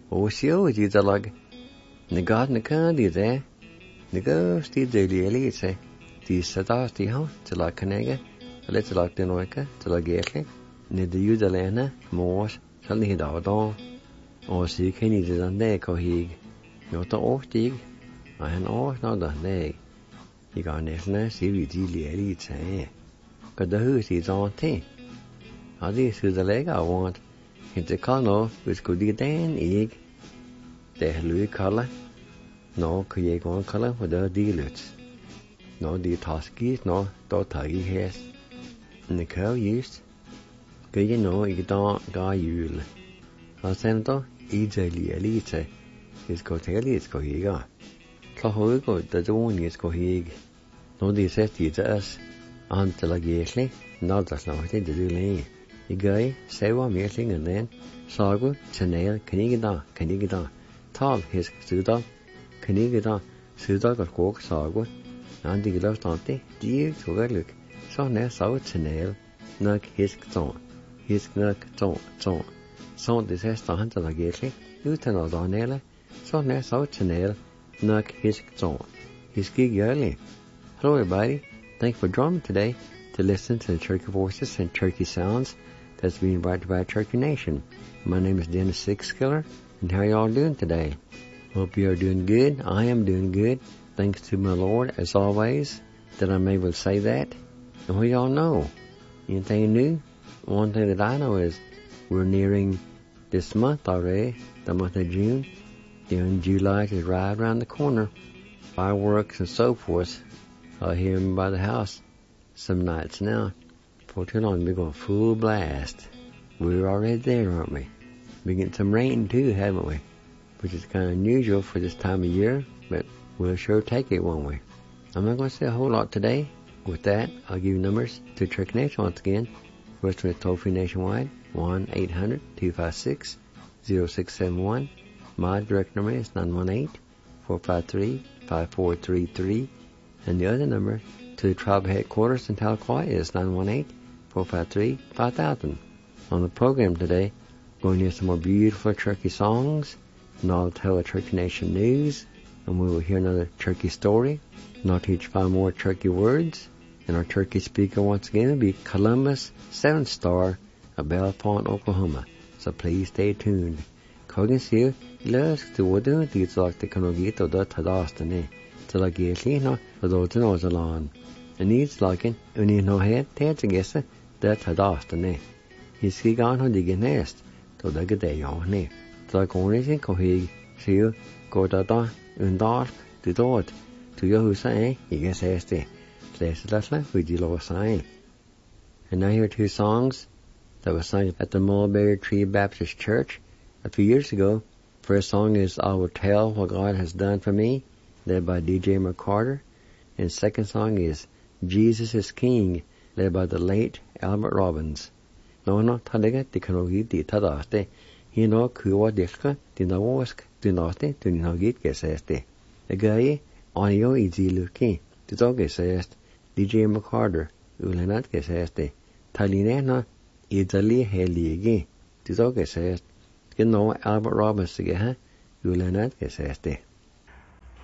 O siêu gì ta lag. Negad neka di de. Nego sti de li se. Di sada sti ho te lag kanega. Let lag de noika te lag ekle. Ne de yu de lena mos sal ni da don. O si keni de dan de ko hig. Jo ta oftig. A han os no da de. I ga nesna si vi di li se. Ka da hu si zon te. Adi su de lega want. Inte kano vis ko di den ig. De lui kala. No kuye gon kala for the dealers. No the taskis no do tagi hes. The cow used. Kuye no igdan ga yul. Asento ijali elite. Is ko teli is ko higa. Tlahoy ko the zone is ko hig. No the set is us. Until a gately. Not as long as they do lay. Igay sewa meeting and then sagu chanel kanigida. Tal his suda. Kanigida suda got walk sagu. And the last tante, dear to look. So now saw chanel. Nug his zone. His nug zone. So this has to hunt a gately. Lieutenant Donella. So now saw chanel. Nug his zone. His gig early. Hello everybody. Thanks for joining me today to listen to the Turkey Voices and Turkey Sounds that's being brought to you by Turkey Nation. My name is Dennis Sixskiller, and how are y'all doing today? Hope you are doing good. I am doing good. Thanks to my Lord, as always, that I'm able to say that. And what y'all know? Anything new? One thing that I know is we're nearing this month already, the month of June. And July is right around the corner. Fireworks and so forth. I hear them by the house some nights now. For too long, we're going full blast. We're already there, aren't we? We get some rain too, haven't we? Which is kind of unusual for this time of year, but we'll sure take it, won't we? I'm not going to say a whole lot today. With that, I'll give you numbers to Turkey Nation once again. First one is toll-free nationwide, 1-800-256-0671. My direct number is 918-453-5433. And the other number to the tribal headquarters in Tahlequah is 918-453-5000. On the program today, we're going to hear some more beautiful Turkey songs, and I'll tell the Turkey Nation news, and we will hear another Turkey story, and I'll teach 5 more Turkey words, and our Turkey speaker once again will be Columbus 7-Star of Bellefonte, Oklahoma. So please stay tuned. Kogan sier, løs til hvordan de sagte kan og gitt og da tadastene. Til å gi slina og da til noe land. En idslagen, og ni nå her til å gisse, det tadastene. Hiski gan har ligget næst, til det er det jo ne. Til å gå ned sin kohig, sier, går det da, undark, til dåd, til å huske ikke ses det. Læse lesle, for de lov sign. And now here are 2 songs that were sung at the Mulberry Tree Baptist Church a few years ago. First song is I Will Tell What God Has Done For Me, led by DJ McCarter. And second song is Jesus is King, led by the late Albert Robbins. No, tadaga di kanogi di tadaste. Hino kuwa dikka di nawosk di naste di nagit geseste. Agaye onyo iziluki di to gesest. DJ McCarter ulenat geseste. Talinena idali heligi di to gesest. Gino Albert Robbins sige ha ulenat geseste.